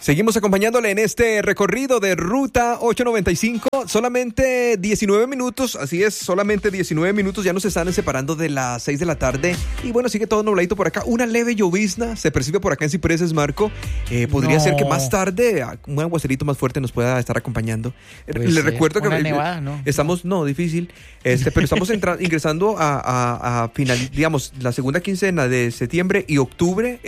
Seguimos acompañándole en este recorrido de Ruta 895. Solamente 19 minutos, así es, solamente 19 minutos. Ya nos están separando de las 6 de la tarde. Y bueno, sigue todo nubladito por acá. Una leve llovizna se percibe por acá en Cipreses, Marco. Podría ser que más tarde un aguacerito más fuerte nos pueda estar acompañando. Le recuerdo que una nevada, ¿no? Estamos, no, difícil. Pero estamos ingresando a final, digamos, la segunda quincena de septiembre y octubre.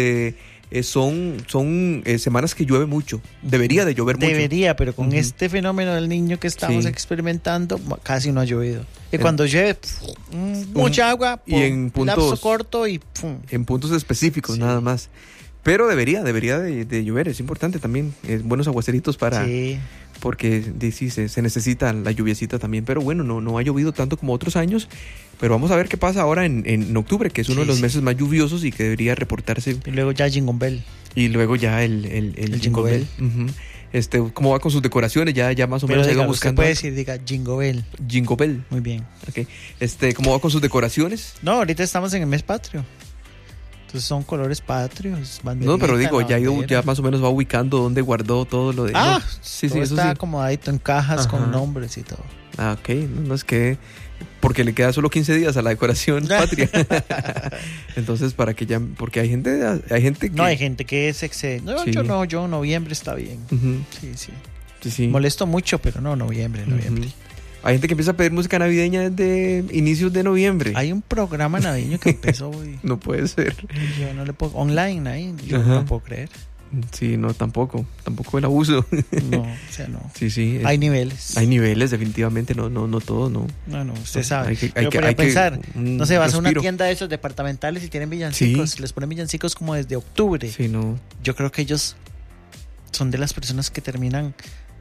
Son semanas que llueve mucho. Debería de llover mucho. Debería, pero con este fenómeno del niño que estamos experimentando, casi no ha llovido. Y cuando llueve, mucha agua, y en puntos, lapso corto y en puntos específicos nada más. Pero debería de llover. Es importante también. Buenos aguaceritos para... Sí. Porque sí, se necesita la lluviecita también. Pero bueno, no ha llovido tanto como otros años. Pero vamos a ver qué pasa ahora en octubre, que es uno de los meses más lluviosos y que debería reportarse. Y luego ya Jingle Bell. Y luego ya el Jingle Bell. ¿Cómo va con sus decoraciones? Ya más o menos se va buscando. Puede decir, diga Jingle Bell. Jingle Bell. Muy bien. Okay. ¿Cómo va con sus decoraciones? No, ahorita estamos en el mes patrio. Entonces son colores patrios, no, pero digo, ya más o menos va ubicando dónde guardó todo lo de... sí, eso está acomodadito en cajas con nombres y todo. Ok, no es que... Porque le queda solo 15 días a la decoración patria. Entonces, para que ya... Porque hay gente que... No, hay gente que se excede. Yo noviembre está bien. Sí. Molesto mucho, pero no, noviembre. Hay gente que empieza a pedir música navideña desde inicios de noviembre. Hay un programa navideño que empezó hoy. No puede ser. Yo no le puedo... Online ahí, yo no puedo creer. Sí, no, tampoco el abuso. No, o sea, no. Sí. Hay niveles. Hay niveles, definitivamente, no todo, no. No, usted sabe. Hay que pensar, no sé, vas a una tienda de esos departamentales y tienen villancicos, les ponen villancicos como desde octubre. Sí, no. Yo creo que ellos son de las personas que terminan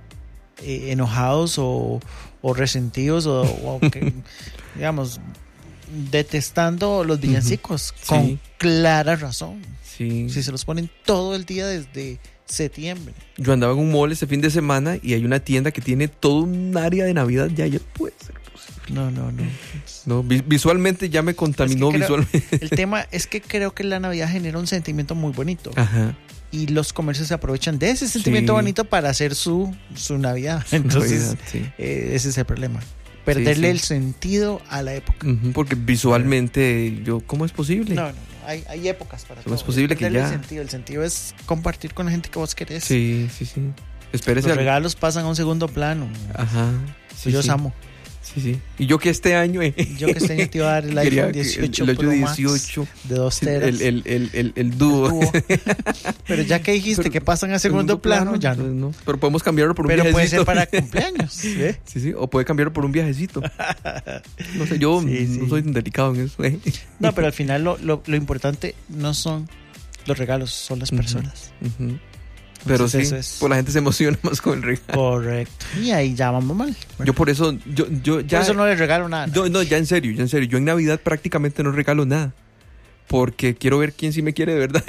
enojados o resentidos o que, digamos, detestando los villancicos con clara razón. Sí. Si se los ponen todo el día desde septiembre. Yo andaba en un mall ese fin de semana y hay una tienda que tiene todo un área de Navidad. Ya puede ser posible. No, visualmente ya me contaminó visualmente. El tema es que creo que la Navidad genera un sentimiento muy bonito. Ajá. Y los comercios se aprovechan de ese sentimiento bonito para hacer su Navidad. Entonces, ese es el problema. Perderle el sentido a la época. Porque visualmente, ¿cómo es posible? No. Hay épocas para todo. ¿Cómo es posible que ya? El sentido es compartir con la gente que vos querés. Sí. Espérese. Los regalos pasan a un segundo plano. Ajá. Yo los amo. Sí. Y yo que este año... Yo que este año te iba a dar el iPhone 18 el Pro 18 Max de 2 teras. El dúo. Pero ya que dijiste que pasan a segundo plano, ya no. Pero podemos cambiarlo por un viajecito. Pero puede ser para cumpleaños. Sí. O puede cambiarlo por un viajecito. No sé, yo no soy tan delicado en eso. No, pero al final lo importante no son los regalos, son las personas. Pero entonces pues la gente se emociona más con el regalo. Correcto. Y ahí ya vamos mal. Bueno. Yo por eso, yo ya... Por eso no les regalo nada. No, ya en serio. Yo en Navidad prácticamente no regalo nada. Porque quiero ver quién sí me quiere de verdad.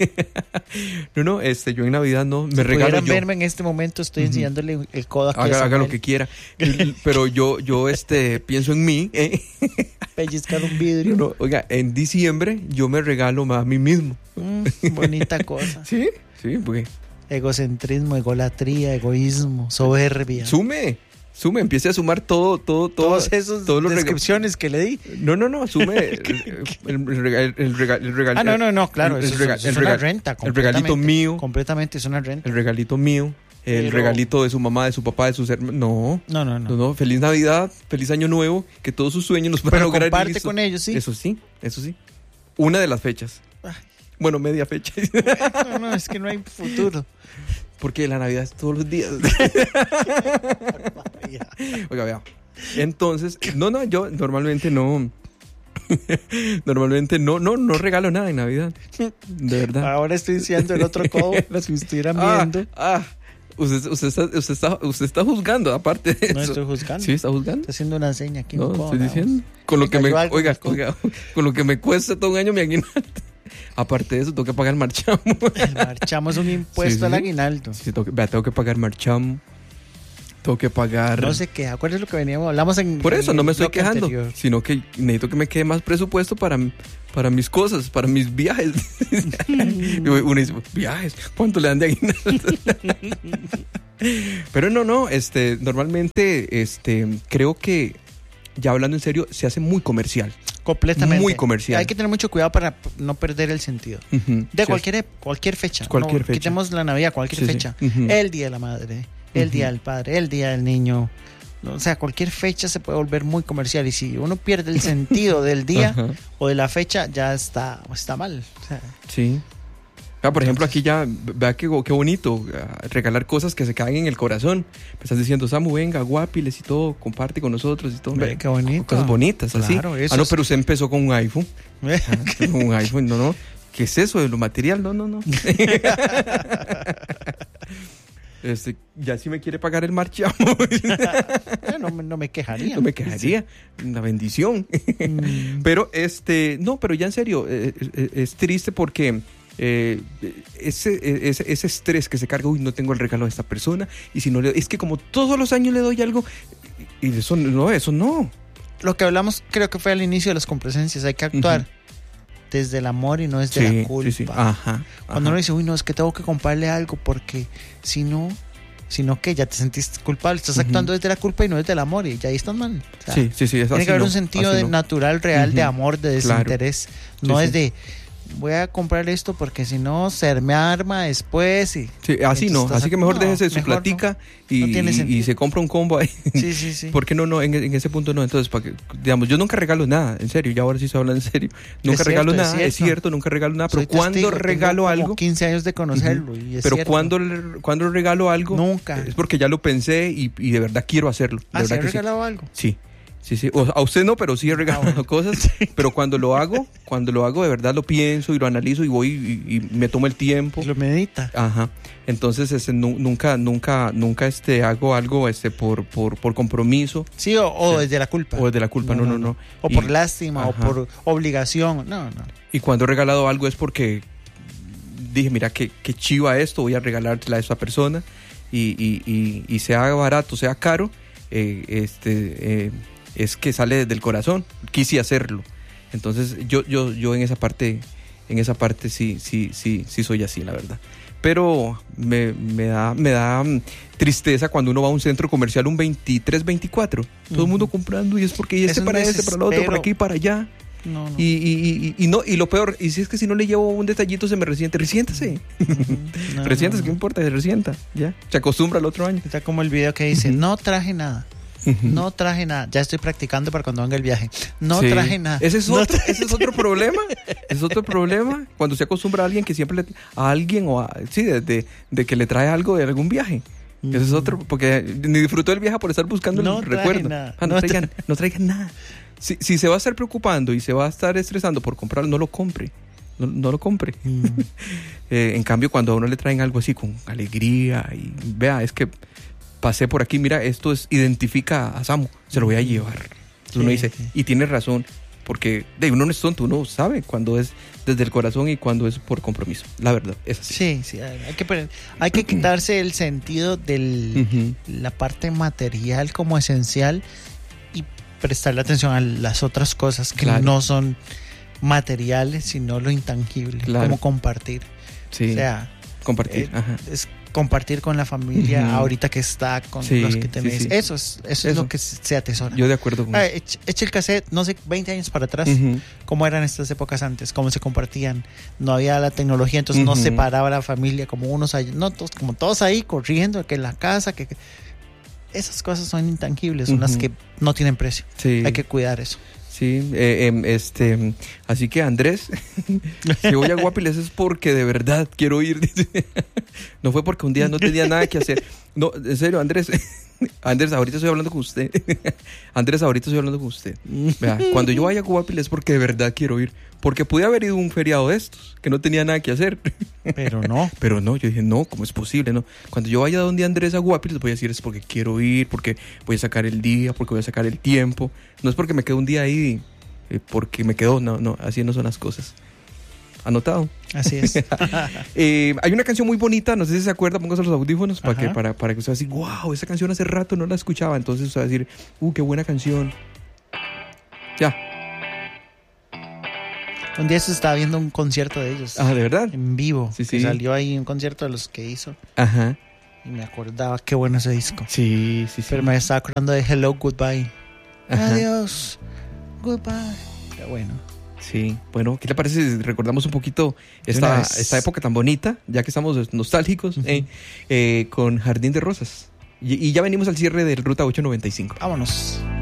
Yo en Navidad no me regalo. Si pudieran verme en este momento, estoy enseñándole el codo aquí. Haga lo que quiera. Pero yo pienso en mí. Pellizcar un vidrio. Oiga, en diciembre yo me regalo a mí mismo. Bonita cosa. Sí, porque... Egocentrismo, egolatría, egoísmo, soberbia. Sume, empiece a sumar todas esas descripciones que le di. No, sume el regalo. No, claro, es una renta. El regalito mío. Completamente es una renta. El regalito mío. El regalito de su mamá, de su papá, de sus hermanos. No. Feliz Navidad, feliz Año Nuevo, que todos sus sueños los puedan lograr. Pero comparte con ellos, sí. Eso sí. Una de las fechas. Bueno, media fecha. No, es que no hay futuro. Porque la Navidad es todos los días. Oiga, vea. Entonces, yo normalmente no regalo nada en Navidad. De verdad. Ahora estoy diciendo el otro codo, los que estuvieran viendo. Usted está juzgando, aparte de eso. No estoy juzgando. Sí, está juzgando. Estoy haciendo una seña aquí. No, estoy diciendo. Con lo que con lo que me cuesta todo un año mi aguinaldo. Aparte de eso, tengo que pagar marchamo. El marchamo es un impuesto al aguinaldo. Sí, tengo que pagar marchamo. tengo que pagar. No se queja. ¿Cuál es lo que veníamos? Hablamos en. Por eso en no el me estoy bloque quejando, anterior. sino que necesito que me quede más presupuesto para mis cosas, para mis viajes. Y uno dice, viajes, ¿cuánto le dan de aguinaldo? Pero no, normalmente, creo que, ya hablando en serio, se hace muy comercial. Completamente. Muy comercial. Hay que tener mucho cuidado para no perder el sentido. Uh-huh. De Sí, cualquier fecha. Cualquier fecha. Quitemos la Navidad, cualquier Sí, sí. fecha. Uh-huh. El Día de la Madre, el Día del Padre, el Día del Niño. O sea, cualquier fecha se puede volver muy comercial. Y si uno pierde el sentido del día Ajá. o de la fecha, ya está mal. O sea, Sí. Por ejemplo, aquí ya, vea qué bonito, regalar cosas que se caen en el corazón. Me estás diciendo, Samu, venga, guapiles y todo, comparte con nosotros y todo. ve qué bonito. Cosas bonitas, así. Claro, eso no, es- pero usted empezó con un iPhone. Con un iPhone, no. ¿Qué es eso de lo material? No. Ya si me quiere pagar el marchamo. no me quejaría. No me quejaría. Una bendición. Pero pero ya en serio, es triste porque ese estrés que se carga, uy, no tengo el regalo de esta persona, y si no es que como todos los años le doy algo, y eso no. Lo que hablamos creo que fue al inicio de las complacencias. Hay que actuar desde el amor y no desde la culpa. Sí. Ajá. Cuando uno dice, uy, no, es que tengo que comprarle algo porque si no que ya te sentiste culpable, estás actuando desde la culpa y no desde el amor, y ya ahí estás mal. O sea, Sí, es tiene así, que haber no, un sentido así de no. natural, real, de amor, de Claro. desinterés. No Sí, es sí. de, voy a comprar esto porque si no se me arma después. Y, Sí, así entonces no, estás así que mejor no, déjese su mejor platica no. No tiene y sentido. se compra un combo ahí. Sí. ¿Por qué no? En ese punto no. Entonces, para que, digamos, yo nunca regalo nada, en serio, ya ahora sí estoy hablando en serio. Nunca Es regalo cierto, nada, es es cierto, nunca regalo nada, Soy pero cuando testigo, regalo tengo como algo, 15 años de conocerlo. Y es pero cierto. cuando regalo algo, Nunca. es porque ya lo pensé y de verdad quiero hacerlo. De ¿Ah, se verdad ha que sí. regalado algo? Sí. O a usted no, pero sí he regalado bueno. cosas. Pero cuando lo hago, de verdad lo pienso y lo analizo y voy y me tomo el tiempo. Y lo medita. Ajá. Entonces, nunca hago algo por compromiso Sí, o Sí. desde la culpa. o desde la culpa. No. O por lástima, o Ajá. por obligación. No. Y cuando he regalado algo es porque dije, mira, qué chiva esto, voy a regalársela a esa persona y sea barato, sea caro, es que sale del corazón. Quise hacerlo. Entonces, yo en esa parte sí soy así, la verdad. Pero me da tristeza cuando uno va a un centro comercial un 23, 24. Todo el mundo comprando y es porque Es un para para lo otro, desespero. por aquí, para allá. No. Y lo peor, y si es que si no le llevo un detallito se me resiente. Resiéntese. Resiéntese, ¿qué importa? Se resienta. Ya. Se acostumbra al otro año. Está como el video que dice, no traje nada. No traje nada. Ya estoy practicando para cuando venga el viaje. No Sí. traje nada. Ese es No otro problema. Ese es otro problema. Cuando se acostumbra a alguien que siempre a alguien de que le trae algo de algún viaje. Ese es otro, porque ni disfrutó el viaje por estar buscando No el traje recuerdo. nada. No traigan nada. Si se va a estar preocupando y se va a estar estresando por comprarlo, no lo compre. No lo compre. En cambio, cuando a uno le traen algo así con alegría y vea, es que pasé por aquí, mira, identifica a Samu, se lo voy a llevar. Entonces uno dice, y tiene razón, porque uno no es tonto, uno sabe cuando es desde el corazón y cuando es por compromiso. La verdad, es así. Sí, hay que quitarse el sentido de la parte material como esencial y prestarle atención a las otras cosas que Claro. no son materiales, sino lo intangible, Claro. como compartir. Sí, O sea, compartir. Ajá. es compartir con la familia ahorita que está con Sí, los que tenés. sí. Eso es lo que se atesora. Yo de acuerdo con eso. Eche el cassette, no sé, 20 años para atrás, Ujú. cómo eran estas épocas antes, cómo se compartían. No había la tecnología, entonces no separaba la familia como unos ahí, no, como todos ahí corriendo, que en la casa, que esas cosas son intangibles, son las que no tienen precio. Sí. Hay que cuidar eso. Sí, así que Andrés, si voy a Guapiles es porque de verdad quiero ir. No fue porque un día no tenía nada que hacer. No, en serio, Andrés, ahorita estoy hablando con usted. Andrés, ahorita estoy hablando con usted. Vea, cuando yo vaya a Guapiles es porque de verdad quiero ir. Porque pude haber ido a un feriado de estos, que no tenía nada que hacer. Pero no. Pero no, yo dije, no, ¿cómo es posible? No. Cuando yo vaya donde Andrés a Guapiles, voy a decir es porque quiero ir, porque voy a sacar el día, porque voy a sacar el tiempo. No es porque me quedo un día ahí, porque me quedo, no, así no son las cosas. ¿Anotado? Así es. Hay una canción muy bonita, no sé si se acuerda, póngase los audífonos para Ajá. que usted va a decir, wow, esa canción hace rato no la escuchaba. Entonces usted va a decir, qué buena canción. Ya. Un día se estaba viendo un concierto de ellos. ¿De verdad? En vivo. Sí, Que sí. salió ahí un concierto de los que hizo. Ajá. Y me acordaba qué bueno ese disco. Sí. Pero me estaba acordando de Hello, Goodbye. Ajá. Adiós, Goodbye. Qué bueno. Sí, bueno, ¿qué le parece si recordamos un poquito una vez. esta época tan bonita, ya que estamos nostálgicos, con Jardín de Rosas? Y ya venimos al cierre de Ruta 895. Vámonos.